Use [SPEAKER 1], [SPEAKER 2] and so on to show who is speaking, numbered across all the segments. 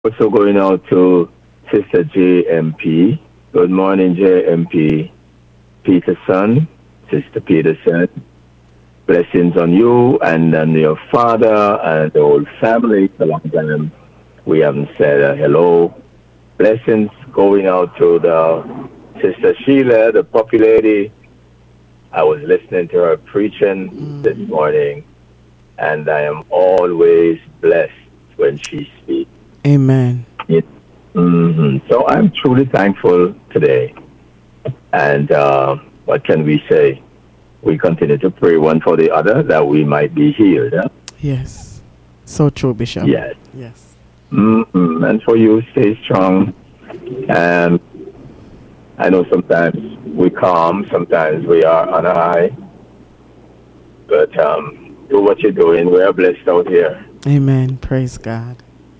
[SPEAKER 1] Also going out to Sister JMP. Good morning, JMP. Peterson, Sister Peterson. Blessings on you and on your father and the whole family. For a long time we haven't said hello. Blessings going out to the Sister Sheila, the puppy lady. I was listening to her preaching this morning, and I am always blessed when she speaks.
[SPEAKER 2] Amen.
[SPEAKER 1] So I'm truly thankful today. And what can we say? We continue to pray one for the other that we might be healed. Huh?
[SPEAKER 2] Yes. So true, Bishop.
[SPEAKER 1] Yes.
[SPEAKER 2] Yes.
[SPEAKER 1] And for you, stay strong. And I know sometimes we calm, sometimes we are on a high. But do what you're doing. We are blessed out here.
[SPEAKER 2] Amen. Praise God.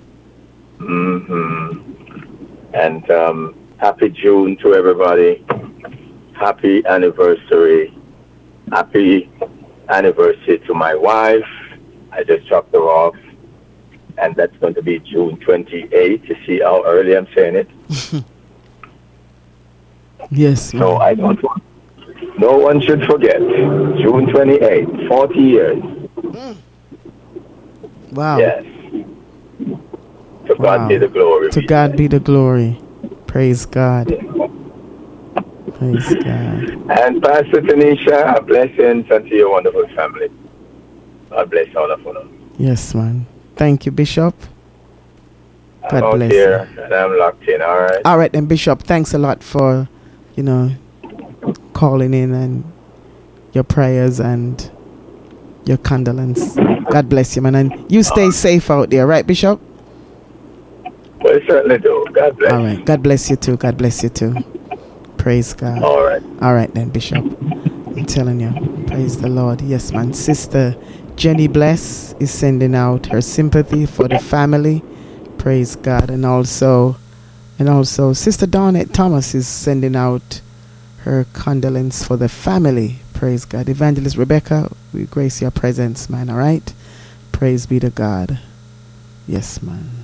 [SPEAKER 1] And happy June to everybody. Happy anniversary. Happy anniversary to my wife. I just dropped her off. And that's going to be June 28th. You see how early I'm saying it?
[SPEAKER 2] Yes.
[SPEAKER 1] So I don't want, no one should forget. June 28th, 40 years.
[SPEAKER 2] Wow.
[SPEAKER 1] Yes. To God be the glory.
[SPEAKER 2] To God be the glory. Praise God. Praise God.
[SPEAKER 1] And Pastor Tanisha, blessings unto your wonderful family. God bless all of you.
[SPEAKER 2] Yes, man. Thank you, Bishop. God
[SPEAKER 1] I'm
[SPEAKER 2] bless
[SPEAKER 1] out here and I'm locked in, all right?
[SPEAKER 2] All right, then, Bishop. Thanks a lot for, calling in and your prayers and your condolence. God bless you, man. And you stay safe out there, right, Bishop?
[SPEAKER 1] Well, certainly do. God bless.
[SPEAKER 2] All right. God bless you too. God bless you too. Praise God.
[SPEAKER 1] All right.
[SPEAKER 2] All right then, Bishop. I'm telling you. Praise the Lord. Yes, man. Sister Jenny Bless is sending out her sympathy for the family. Praise God. And also Sister Dawnette Thomas is sending out her condolence for the family. Praise God. Evangelist Rebecca, we grace your presence, man. All right. Praise be to God. Yes, man.